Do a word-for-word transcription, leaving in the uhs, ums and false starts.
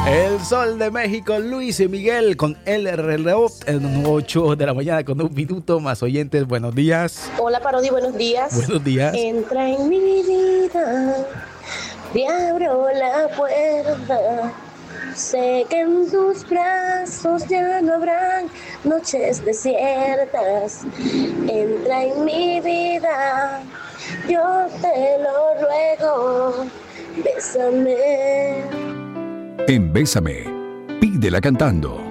El Sol de México, Luis y Miguel con el reloj en ocho de la mañana con un minuto más. Oyentes, buenos días. Hola Parodi, buenos días. Buenos días. Entra en mi vida, te abro la puerta. Sé que en tus brazos ya no habrán noches desiertas. Entra en mi vida, yo te lo ruego, bésame. En Bésame, pídela cantando.